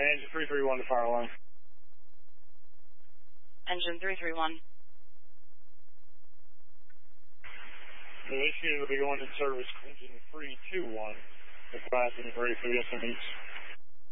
Engine 331 to fire alarm. Engine 331. So this unit will be going in service. Engine 321. The class is ready for the SMEs.